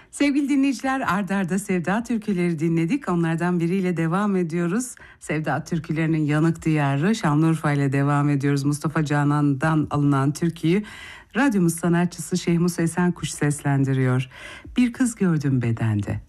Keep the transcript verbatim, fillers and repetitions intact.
Sevgili dinleyiciler, ard arda Sevda türküleri dinledik. Onlardan biriyle devam ediyoruz. Sevda türkülerinin yanık diyarı Şanlıurfa ile devam ediyoruz. Mustafa Canan'dan alınan türküyü radyomuz sanatçısı Şehmus Esenkuş seslendiriyor. Bir kız gördüm bedende.